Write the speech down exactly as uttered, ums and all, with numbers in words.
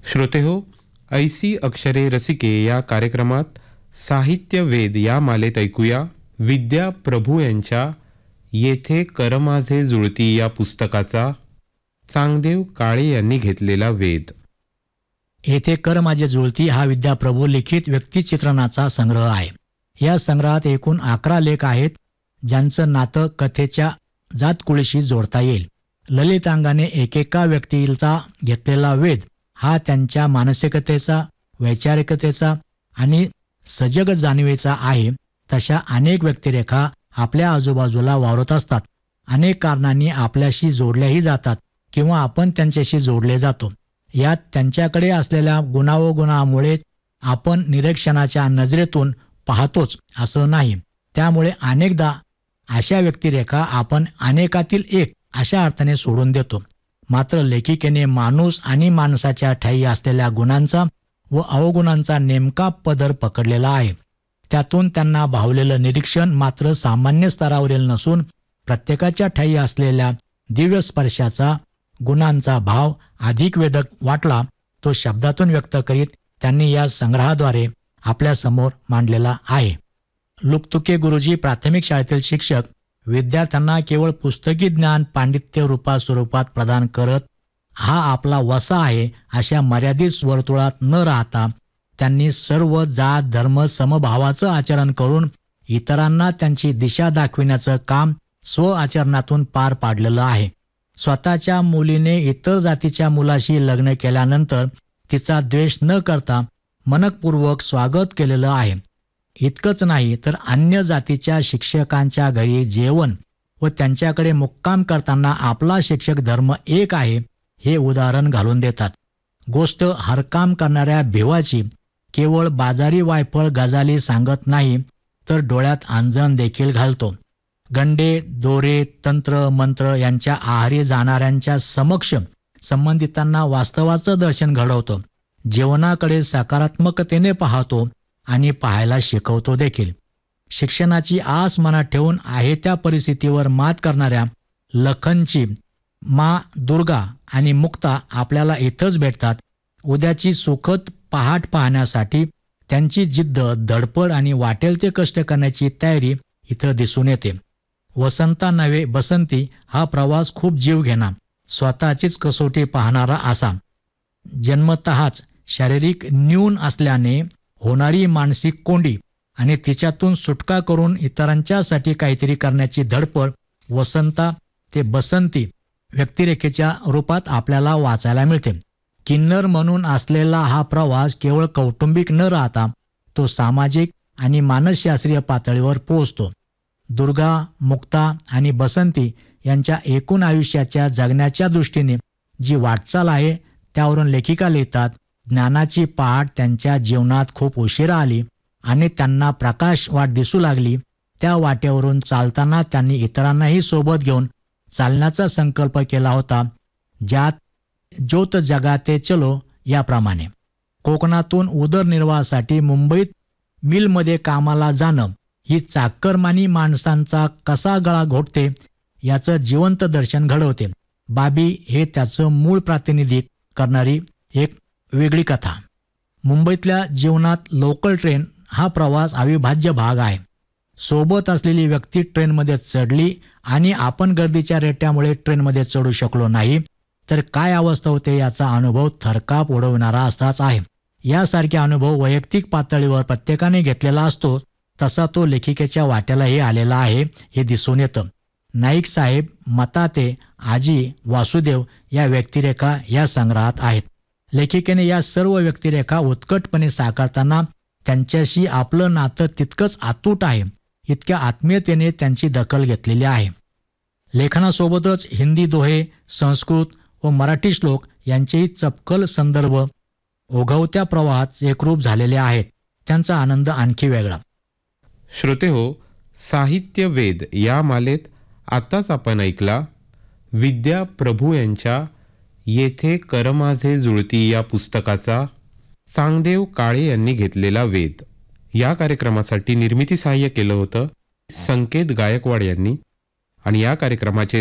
श्रोतेहो, ऐसी अक्षरे रसिके या कार्यक्रमात साहित्य वेद या मालेत ऐकूया विद्या प्रभू यांच्या येथे कर माझे जुळती या पुस्तकाचा चांगदेव काळे यांनी घेतलेला वेध. येथे कर माझे जुळती हा विद्या प्रभू लिखित व्यक्तिचित्रणाचा संग्रह आहे. या संग्रहात एकूण अकरा लेख आहेत, ज्यांचं नातं कथेच्या जातकुळीशी जोडता येईल. ललितांगाने एकेका व्यक्तीचा घेतलेला वेध हा त्यांच्या मानसिकतेचा, वैचारिकतेचा आणि सजग जाणीवेचा आहे. तशा अनेक व्यक्तिरेखा आपल्या आजूबाजूला वावरत असतात. अनेक कारणांनी आपल्याशी जोडल्याही जातात किंवा आपण त्यांच्याशी जोडले जातो. यात त्यांच्याकडे असलेल्या गुणावगुणामुळे आपण निरीक्षणाच्या नजरेतून पाहतोच असं नाही. त्यामुळे अनेकदा अशा व्यक्तिरेखा आपण अनेकातील एक अशा अर्थाने सोडून देतो. मात्र लेखिकेने माणूस आणि माणसाच्या ठायी असलेल्या गुणांचा व अवगुणांचा नेमका पदर पकडलेला आहे. त्यातून त्यांना भावलेलं निरीक्षण मात्र सामान्य स्तरावरील नसून प्रत्येकाच्या ठायी असलेल्या दिव्य स्पर्शाचा, गुणांचा भाव अधिक वेदक वाटला तो शब्दातून व्यक्त करीत त्यांनी या संग्रहाद्वारे आपल्यासमोर मांडलेला आहे. लुकतुके गुरुजी प्राथमिक शाळेतील शिक्षक विद्यार्थ्यांना केवळ पुस्तकी ज्ञान पांडित्य रूपा स्वरूपात प्रदान करत हा आपला वसा आहे अशा मर्यादित वर्तुळात न राहता त्यांनी सर्व जात धर्म समभावाचं आचरण करून इतरांना त्यांची दिशा दाखविण्याचं काम स्व आचरणातून पार पाडलेलं आहे. स्वतःच्या मुलीने इतर जातीच्या मुलाशी लग्न केल्यानंतर तिचा द्वेष न करता मनपूर्वक स्वागत केलेलं आहे. इतकंच नाही तर अन्य जातीच्या शिक्षकांच्या घरी जेवण व त्यांच्याकडे मुक्काम करताना आपला शिक्षक धर्म एक आहे हे उदाहरण घालून देतात. गोष्ट हरकाम करणाऱ्या भिवाची केवळ बाजारी वायफळ गजाली सांगत नाही तर डोळ्यात अंजन देखील घालतो. गंडे, दोरे, तंत्र मंत्र यांच्या आहारी जाणाऱ्यांच्या समक्ष संबंधितांना वास्तवाचं दर्शन घडवतो. जीवनाकडे सकारात्मकतेने पाहतो आणि पाहायला शिकवतो देखील. शिक्षणाची आस मनात ठेवून आहे त्या परिस्थितीवर मात करणाऱ्या लखनची मा दुर्गा आणि मुक्ता आपल्याला इथंच भेटतात. उद्याची सुखद पहाट पाहण्यासाठी त्यांची जिद्द, धडपड आणि वाटेल ते कष्ट करण्याची तयारी इथं दिसून येते. वसंता नव्हे बसंती हा प्रवास खूप जीव घेणार, स्वतःचीच कसोटी पाहणारा असा. जन्मतःच शारीरिक न्यून असल्याने होणारी मानसिक कोंडी आणि तिच्यातून सुटका करून इतरांच्यासाठी काहीतरी करण्याची धडपड वसंता ते बसंती व्यक्तिरेखेच्या रूपात आपल्याला वाचायला मिळते. किन्नर म्हणून असलेला हा प्रवास केवळ कौटुंबिक न राहता तो सामाजिक आणि मानसशास्त्रीय पातळीवर पोहोचतो. दुर्गा, मुक्ता आणि बसंती यांच्या एकूण आयुष्याच्या जगण्याच्या दृष्टीने जी वाटचाल आहे त्यावरून लेखिका लिहितात, ज्ञानाची पहाट त्यांच्या जीवनात खूप उशिरा आली आणि त्यांना प्रकाश वाट दिसू लागली. त्या वाटेवरून चालताना त्यांनी इतरांनाही सोबत घेऊन चालण्याचा संकल्प केला होता, ज्यात ज्योत जगाते चलो याप्रमाणे. कोकणातून उदरनिर्वाहासाठी मुंबईत मिलमध्ये कामाला जाणं ही चाकरमानी माणसांचा कसा गळा घोटते याचं जिवंत दर्शन घडवते. बाबी हे त्याचं मूळ प्रातिनिधिक करणारी एक वेगळी कथा. मुंबईतल्या जीवनात लोकल ट्रेन हा प्रवास अविभाज्य भाग आहे. सोबत असलेली व्यक्ती ट्रेनमध्ये चढली आणि आपण गर्दीच्या रेट्यामुळे ट्रेनमध्ये चढू शकलो नाही तर काय अवस्था होते याचा अनुभव थरकाप उडवणारा असाच आहे. यासारखे अनुभव वैयक्तिक पातळीवर प्रत्येकाने घेतलेला असतो, तसा तो लेखिकेच्या वाट्यालाही आलेला आहे हे दिसून येतं. नाईक साहेब, मताते, आजी, वासुदेव या व्यक्तिरेखा या संग्रहात आहेत. लेखिकेने या सर्व व्यक्तिरेखा उत्कटपणे साकारताना त्यांच्याशी आपलं नातं तितकंच अतूट आहे, इतक्या आत्मीयतेने त्यांची दखल घेतलेली आहे. लेखनासोबतच हिंदी दोहे, संस्कृत व मराठी श्लोक यांचेही चपखल संदर्भ ओघवत्या प्रवाहात एकरूप झालेले आहेत. त्यांचा आनंद आणखी वेगळा. श्रोतेहो, साहित्य वेद या मालेत आताच आपण ऐकला विद्या प्रभू यांच्या येथे कर माझे जुळती या पुस्तकाचा चांगदेव काळे यांनी घेतलेला वेध. या कार्यक्रमासाठी निर्मिती सहाय्य केलं होतं संकेत गायकवाड यांनी आणि या कार्यक्रमाचे